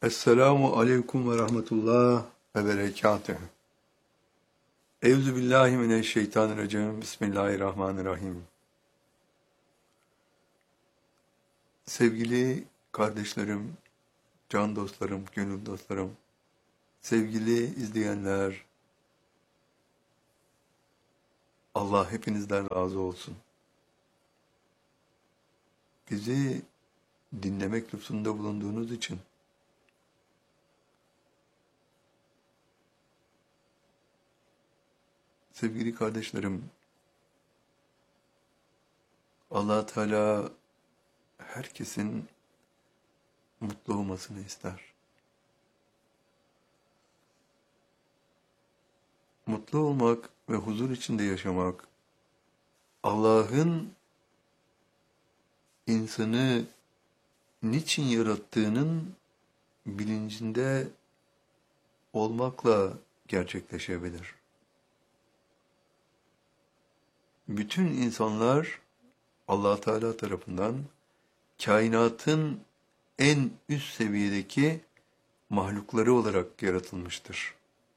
Esselamu aleyküm ve rahmetullah ve berekatühü. Euzubillahimineşşeytanirracim. Bismillahirrahmanirrahim. Sevgili kardeşlerim, can dostlarım, gönül dostlarım, sevgili izleyenler, Allah hepinizden razı olsun. Bizi dinlemek lütfunda bulunduğunuz için, sevgili kardeşlerim, Allah Teala herkesin mutlu olmasını ister. Mutlu olmak ve huzur içinde yaşamak, Allah'ın insanı niçin yarattığının bilincinde olmakla gerçekleşebilir. Bütün insanlar Allah Teala tarafından kainatın en üst seviyedeki mahlukları olarak yaratılmıştır.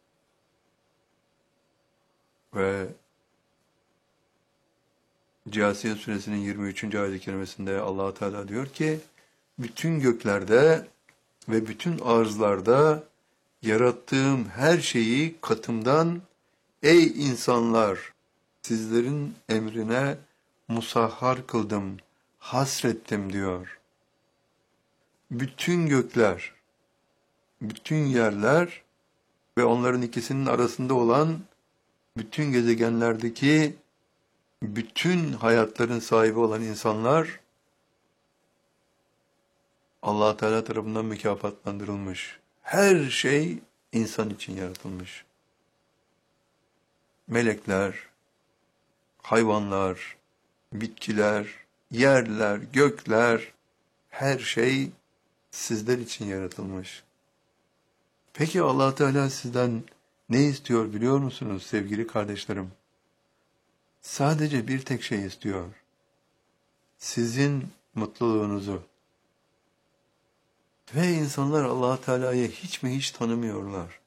Ve Câsiye suresinin 23. ayet-i kerimesinde Allah Teala diyor ki, bütün göklerde ve bütün arzlarda yarattığım her şeyi katımdan, ey insanlar, sizlerin emrine musahhar kıldım, hasrettim diyor. Bütün gökler, bütün yerler ve onların ikisinin arasında olan bütün gezegenlerdeki bütün hayatların sahibi olan insanlar Allah Teala tarafından mükafatlandırılmış. Her şey insan için yaratılmış. Melekler, hayvanlar, bitkiler, yerler, gökler, her şey sizler için yaratılmış. Peki Allah Teala sizden ne istiyor biliyor musunuz sevgili kardeşlerim? Sadece bir tek şey istiyor. Sizin mutluluğunuzu. Ve insanlar Allah Teala'yı hiç mi hiç tanımıyorlar.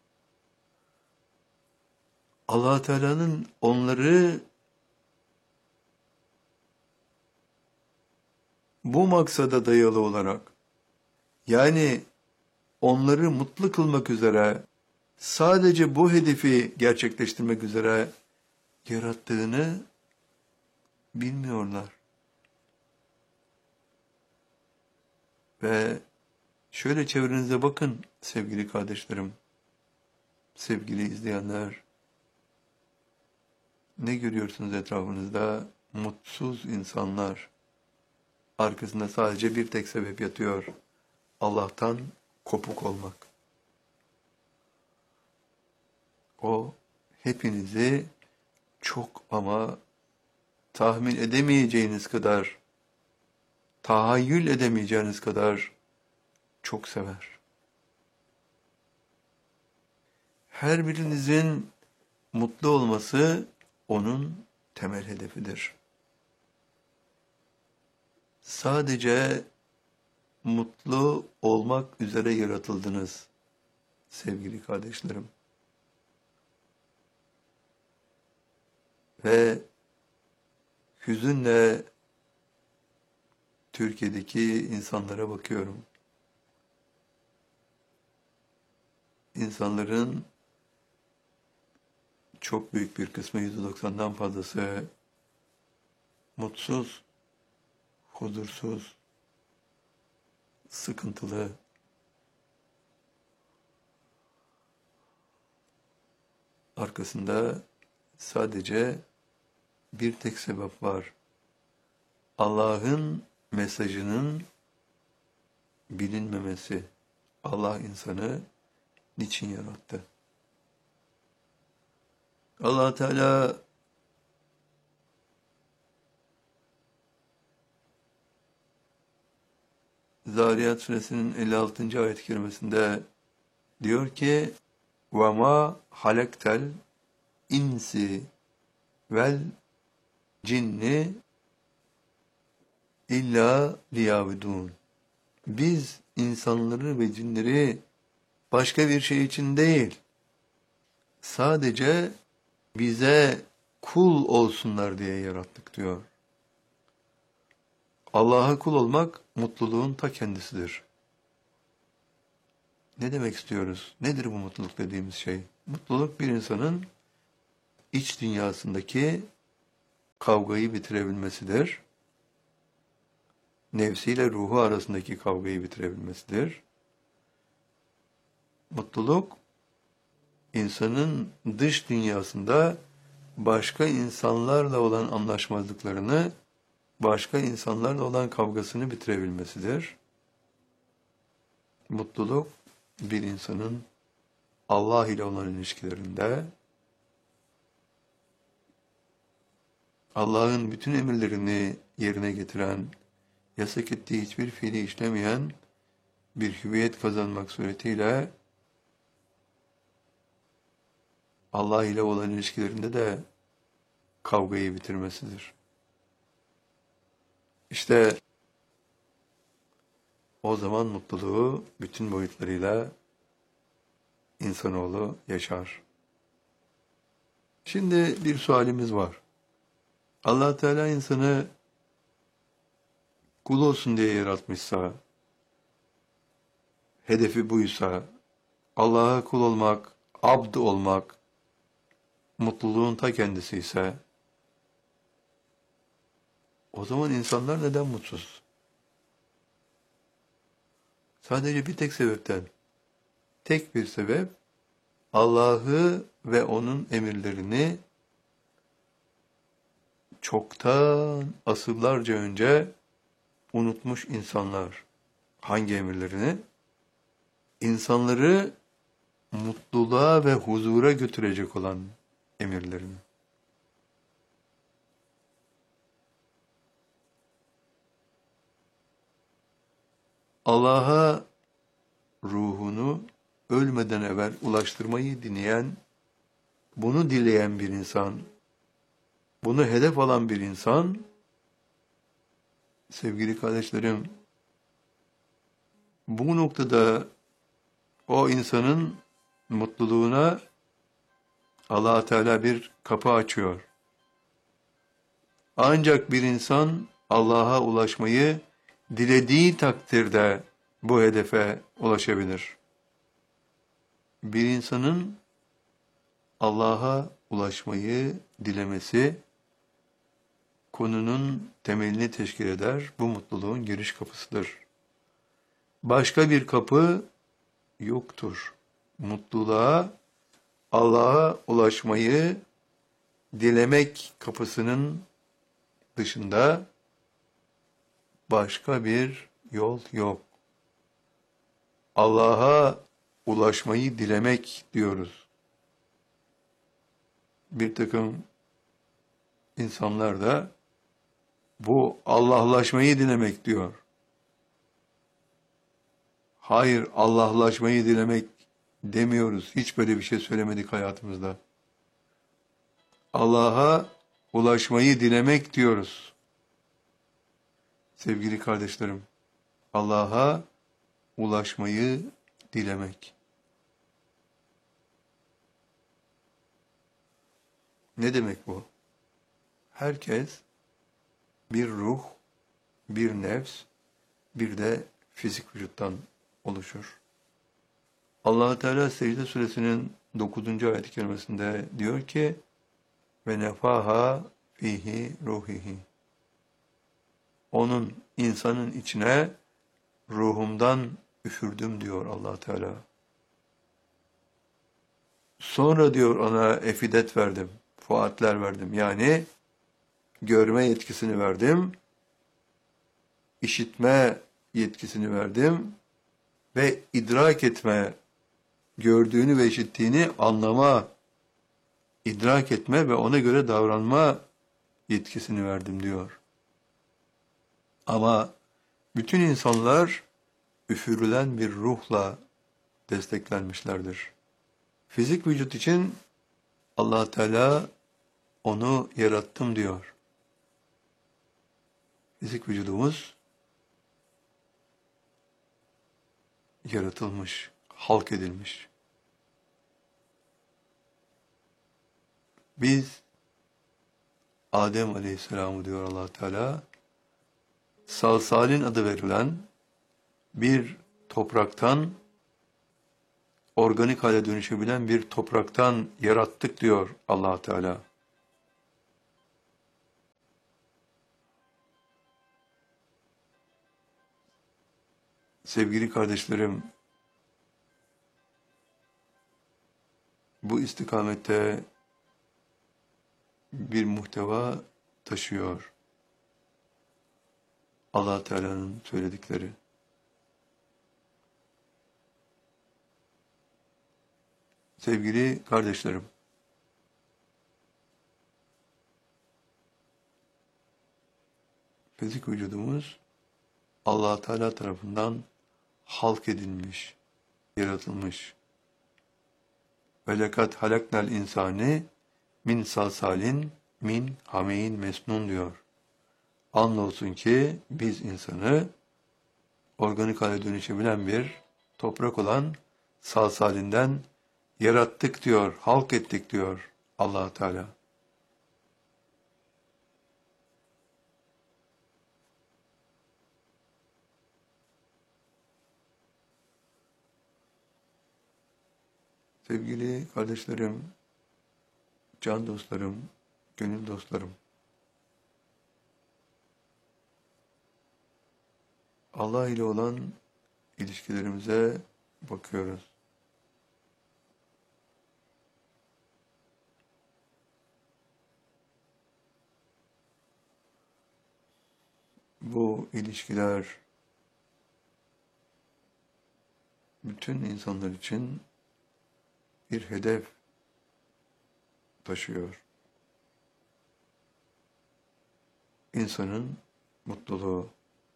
Allah Teala'nın onları bu maksada dayalı olarak, yani onları mutlu kılmak üzere, sadece bu hedefi gerçekleştirmek üzere yarattığını bilmiyorlar. Ve şöyle çevrenize bakın sevgili kardeşlerim, sevgili izleyenler. Ne görüyorsunuz etrafınızda? Mutsuz insanlar. Arkasında sadece bir tek sebep yatıyor. Allah'tan kopuk olmak. O hepinizi çok ama tahmin edemeyeceğiniz kadar, tahayyül edemeyeceğiniz kadar çok sever. Her birinizin mutlu olması onun temel hedefidir. Sadece mutlu olmak üzere yaratıldınız sevgili kardeşlerim. Ve hüzünle Türkiye'deki insanlara bakıyorum. İnsanların çok büyük bir kısmı, %90'dan fazlası mutsuz, huzursuz, sıkıntılı. Arkasında sadece bir tek sebep var. Allah'ın mesajının bilinmemesi. Allah insanı niçin yarattı? Allah Teala Zariyat suresinin 56. ayet-i kerimesinde diyor ki وَمَا halektel insi vel cinni illa liyabudun. biz insanları ve cinleri başka bir şey için değil, sadece bize kul olsunlar diye yarattık diyor. Allah'a kul olmak mutluluğun ta kendisidir. Ne demek istiyoruz? Nedir bu mutluluk dediğimiz şey? Mutluluk bir insanın iç dünyasındaki kavgayı bitirebilmesidir. Nefsiyle ruhu arasındaki kavgayı bitirebilmesidir. Mutluluk, insanın dış dünyasında başka insanlarla olan anlaşmazlıklarını, başka insanlarla olan kavgasını bitirebilmesidir. Mutluluk, bir insanın Allah ile olan ilişkilerinde, Allah'ın bütün emirlerini yerine getiren, yasak ettiği hiçbir fiili işlemeyen bir hüviyet kazanmak suretiyle Allah ile olan ilişkilerinde de kavgayı bitirmesidir. İşte o zaman mutluluğu bütün boyutlarıyla insanoğlu yaşar. Şimdi bir sualimiz var. Allah Teala insanı kul olsun diye yaratmışsa, hedefi buysa, Allah'a kul olmak, abd olmak, mutluluğun ta kendisi ise, o zaman insanlar neden mutsuz? Sadece bir tek sebepten. Tek bir sebep, Allah'ı ve onun emirlerini çoktan asırlarca önce unutmuş insanlar. Hangi emirlerini? İnsanları mutluluğa ve huzura götürecek olan emirlerini. Allah'a ruhunu ölmeden evvel ulaştırmayı dileyen, bunu dileyen bir insan, bunu hedef alan bir insan, sevgili kardeşlerim, bu noktada o insanın mutluluğuna Allah Teala bir kapı açıyor. Ancak bir insan Allah'a ulaşmayı dilediği takdirde bu hedefe ulaşabilir. Bir insanın Allah'a ulaşmayı dilemesi konunun temelini teşkil eder. Bu mutluluğun giriş kapısıdır. Başka bir kapı yoktur. Mutluluğa, Allah'a ulaşmayı dilemek kapısının dışında başka bir yol yok. Allah'a ulaşmayı dilemek diyoruz. Bir takım insanlar da bu Allah'laşmayı dilemek diyor. Hayır, Allah'laşmayı dilemek demiyoruz. Hiç böyle bir şey söylemedik hayatımızda. Allah'a ulaşmayı dilemek diyoruz. Sevgili kardeşlerim, Allah'a ulaşmayı dilemek. Ne demek bu? Herkes bir ruh, bir nefs, bir de fizik vücuttan oluşur. Allah Teala Secde Suresinin 9. ayet-i kerimesinde diyor ki: "Ve nefaha fihi ruhihi." Onun, insanın içine ruhumdan üfürdüm diyor Allah Teala. Sonra diyor ona efidet verdim, fuatler verdim. Yani görme yetkisini verdim, işitme yetkisini verdim ve idrak etme, gördüğünü ve işittiğini anlama, idrak etme ve ona göre davranma yetkisini verdim diyor. Ama bütün insanlar üfürülen bir ruhla desteklenmişlerdir. Fizik vücut için Allah Teala onu yarattım diyor. Fizik vücudumuz yaratılmış, halk edilmiş. Biz Adem Aleyhisselam'ı diyor Allah Teala, salsalin adı verilen bir topraktan, organik hale dönüşebilen bir topraktan yarattık diyor Allah Teala. Sevgili kardeşlerim, bu istikamette bir muhteva taşıyor Allah Teala'nın söyledikleri. Sevgili kardeşlerim, fizik vücudumuz Allah Teala tarafından halk edilmiş, yaratılmış. Ve lekad halaknal insani min salsalin min hameyin mesnun diyor. Andolsun ki biz insanı organik hale dönüşebilen bir toprak olan salsalinden yarattık diyor, halk ettik diyor Allah Teala. Sevgili kardeşlerim, can dostlarım, gönül dostlarım, Allah ile olan ilişkilerimize bakıyoruz. Bu ilişkiler bütün insanlar için bir hedef taşıyor. İnsanın mutluluğu.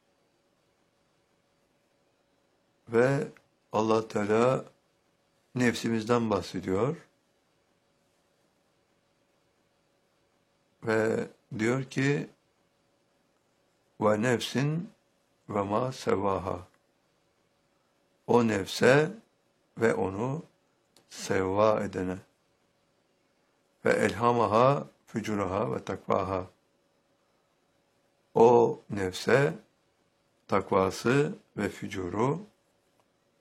Ve Allah Teala nefsimizden bahsediyor. Ve diyor ki ve nefsin ve ma sevaha. O nefse ve onu sevva edene. Ve elhamaha fücuraha ve takvaha. O nefse takvası ve fücuru